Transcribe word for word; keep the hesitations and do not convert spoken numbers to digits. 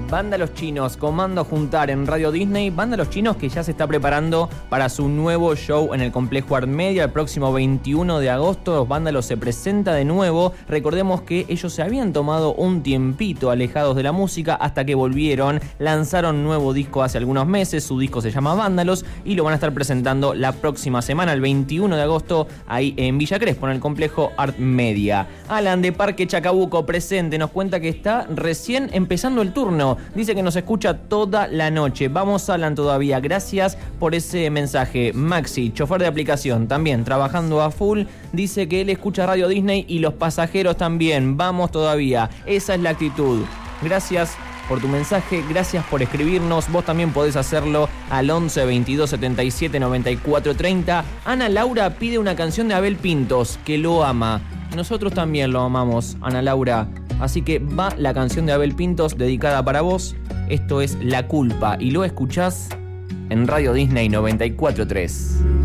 Banda Los Chinos, Comando Juntar en Radio Disney. Banda Los Chinos que ya se está preparando para su nuevo show en el Complejo Art Media el próximo veintiuno de agosto. Los Vándalos se presenta de nuevo. Recordemos que ellos se habían tomado un tiempito alejados de la música hasta que volvieron. Lanzaron nuevo disco hace algunos meses. Su disco se llama Vándalos y lo van a estar presentando la próxima semana, el veintiuno de agosto, ahí en Villa Crespo, en el Complejo Art Media. Alan de Parque Chacabuco presente, nos cuenta que está recién empezando el turno. Dice que nos escucha toda la noche. Vamos, Alan, todavía. Gracias por ese mensaje. Maxi, chofer de aplicación, también trabajando a full. Dice que él escucha Radio Disney y los pasajeros también. Vamos todavía. Esa es la actitud. Gracias por tu mensaje, gracias por escribirnos. Vos también podés hacerlo al once veintidós setenta y siete noventa y cuatro treinta. Ana Laura pide una canción de Abel Pintos, que lo ama. Nosotros también lo amamos, Ana Laura. Así que va la canción de Abel Pintos dedicada para vos. Esto es La Culpa y lo escuchás en Radio Disney noventa y cuatro tres.